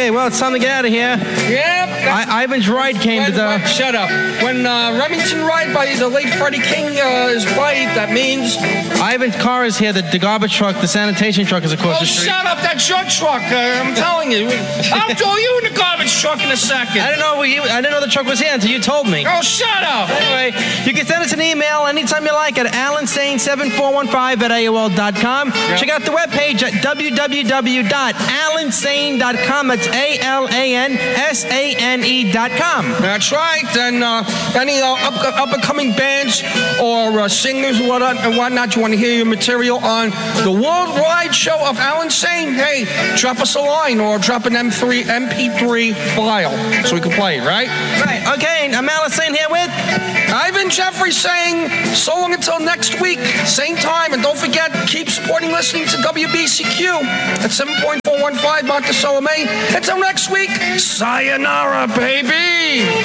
Okay, well, it's time to get out of here. Yep. Ivan's ride came to the... Shut up. When Remington ride by the late Freddie King is right, that means... Ivan's car is here. The garbage truck, the sanitation truck is across the street. Shut up. That's your truck. I'm telling you. I'll throw you in the garbage truck in a second. I didn't know the truck was here until you told me. Oh, shut up. Anyway, you can send us an email anytime you like at alansane7415@AOL.com. Yep. Check out the webpage at www.alansane.com. That's ALANSANE.com. That's right. And any up-and-coming bands or singers and whatnot, you want to hear your material on the worldwide show of Alan Sane, hey, drop us a line or drop an MP3 file so we can play it, right? Right. Okay, I'm Alan Sane here with Ivan Jeffrey saying so long until next week, same time. And don't forget, keep supporting listening to WBCQ at 7.415 Montecello, Maine. Until next week, sayonara, baby.